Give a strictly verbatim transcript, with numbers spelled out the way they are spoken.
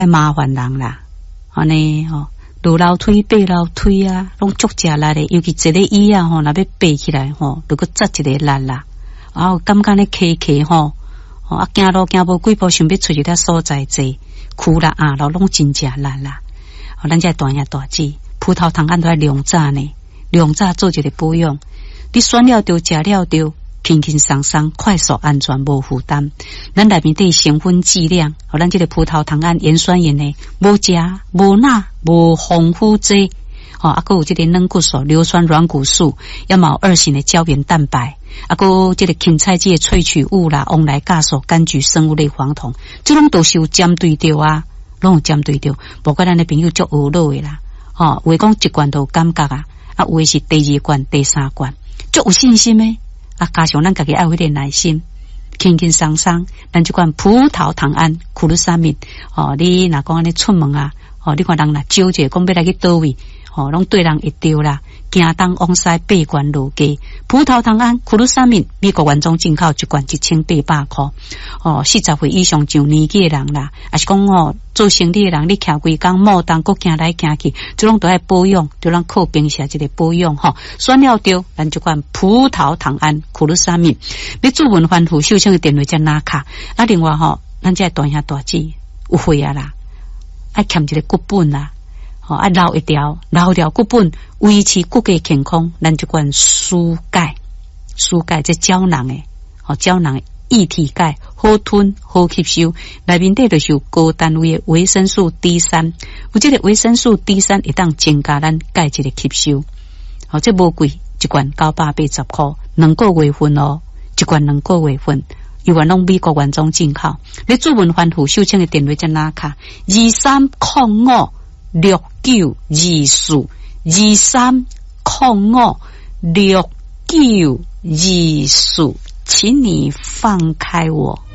麻烦人啦，安尼吼，路楼梯、爬楼梯啊，拢足食力的，尤其一个椅啊吼，若要爬起来吼，如果扎一个力啦，啊，感觉咧骑骑吼，啊，行路行无几步，想要出去遐所在坐，苦啦啊，路拢真食力啦。哦，咱这大爷大姐，葡萄糖胺都要量早呢，量早做一个保养，你选了着，食了着。轻轻松松、快速、安全、无负担。咱内面的成分剂量，和咱这个葡萄糖胺盐酸盐呢，无加、无钠、无丰富剂，哦，啊，还有这个软骨素、硫酸软骨素，要么二型的胶原蛋白，啊，还有这个芹菜剂的萃取物啦、翁来酵素、柑橘生物类黄酮，这种都是有针对着啊，拢有针对着。不过咱的朋友足学老的啦，哦，有的讲一罐都有感觉啊，啊，有的是第二罐、第三罐，足有信心的。啊，加上咱家己爱有点耐心，轻轻松松，咱就管葡萄糖胺、库鲁沙敏，哦，你若讲安尼出门啊，哦，你看人若招者讲要来去倒位，哦，拢对人会着啦，行东往西八罐路价，葡萄糖胺、库鲁沙敏，美国原装进口一罐一千八百块，哦，四十岁以上上年纪的人啦，还是讲哦，做生意的人，你徛规工莫当，搁行来行去，这种都爱保养，就咱靠平时一个保养吼。选了着，咱就管葡萄糖胺、库鲁沙敏，要做文番护秀清的电话才拿卡。啊，另外吼，咱这大兄大姐有会啊啦，爱欠一个骨本啦。哦，啊，留一条，留一条骨本，维持骨骼健康，咱就管输钙，输钙这胶囊诶，哦，胶囊液体钙好吞好吸收，内面底就是有高单位的维生素 D 三，有这个维生素 D 三会当增加咱钙质的吸收，哦，这无贵，一罐九百八十块，两个月份哦，一罐两个月份。有原拢美国原装进口，你做文番护秀清的电话在哪卡？二三零五六九二四二三零五六九二四，请你放开我。